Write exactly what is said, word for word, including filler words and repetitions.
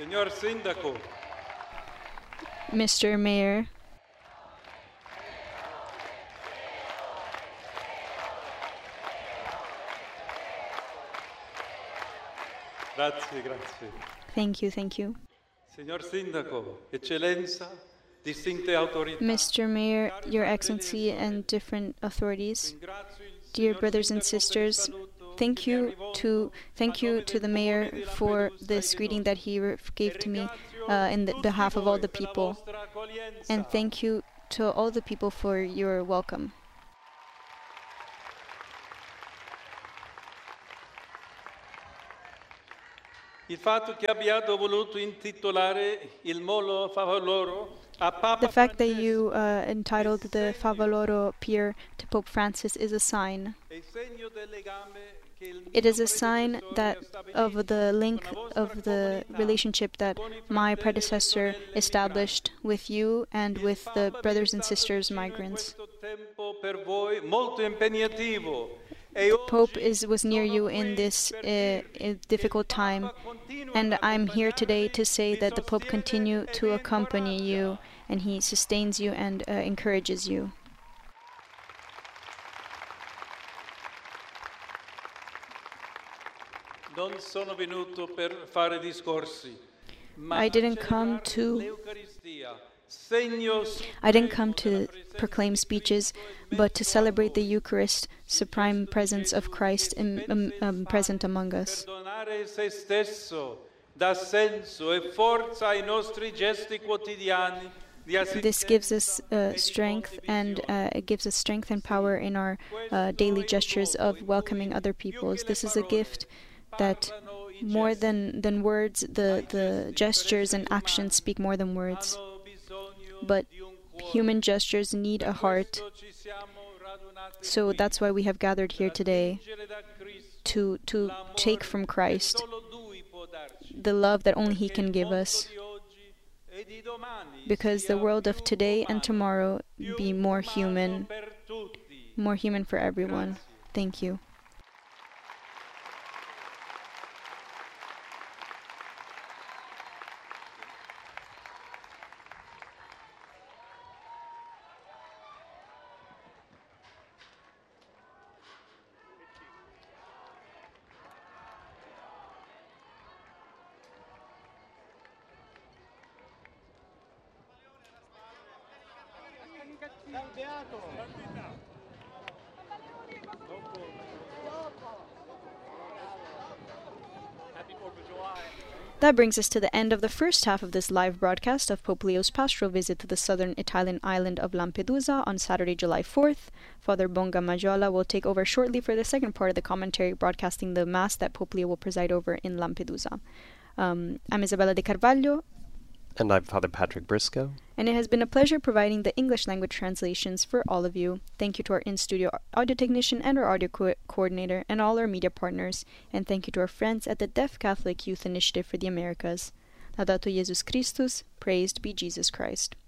Signor Sindaco. Mister Mayor. Grazie, grazie. Thank you, thank you. Signor Sindaco, Eccellenza, distinte autorità. Mister Mayor, Your Excellency, and different authorities, dear brothers and sisters, thank you to thank you to the mayor for this greeting that he gave to me uh, in the behalf of all the people, and thank you to all the people for your welcome. Il fatto che abbiate voluto intitolare il molo Favaloro a Papa The fact that Francesco you uh, entitled the Favaloro Pier to Pope Francis is a sign. è il segno del legame che il It mio is a sign that predecessore of the link con la vostra of the comunità, relationship that con i my fratelli e predecessor sorelle established with you and Il with the Papa brothers vi è and stato sisters vicino in migrants. questo tempo per voi molto impegnativo. E The Pope oggi is was near sono you in qui this per uh, dirvi uh, difficult che il time, Papa continua and ad I'm here today to accompagnarvi, say vi that the Pope sostiene continue e to vi accompany you, incoraggia. and he sustains you and uh, encourages you. Non sono venuto per fare discorsi, ma I a didn't come celebrare to l'Eucaristia, segno I didn't come supremo della to presenza proclaim di speeches, Cristo in but to mezzo a celebrate the noi. Eucharist, supreme presence of Christ in, um, um, present among us. Perdonare se stesso dà senso e forza ai nostri gesti quotidiani di This gives us assistenza uh, e di strength and condivisione. uh, it gives us strength and power in our uh, daily gestures of welcoming other peoples. This is a gift that more than, than words, the, the gestures and actions speak more than words. Hanno bisogno But di un cuore. human gestures need a heart. Questo ci siamo radunati So qui, that's why we have gathered here today attingere da Cristo to, to l'amore take from che Christ solo Lui può darci. the love that only He Perché can il give mondo us, di oggi e di domani because sia the world of più today and umano, tomorrow più be more umano human, per tutti. more human for everyone. Grazie. Thank you. That brings us to the end of the first half of this live broadcast of Pope Leo's pastoral visit to the southern Italian island of Lampedusa on Saturday, July fourth. Father Bonga Maggiolo will take over shortly for the second part of the commentary, broadcasting the Mass that Pope Leo will preside over in Lampedusa. Um, I'm Isabella De Carvalho. And I'm Father Patrick Briscoe. And it has been a pleasure providing the English language translations for all of you. Thank you to our in-studio audio technician and our audio co- coordinator and all our media partners. And thank you to our friends at the Deaf Catholic Youth Initiative for the Americas. Laudato Jesus Christus, praised be Jesus Christ.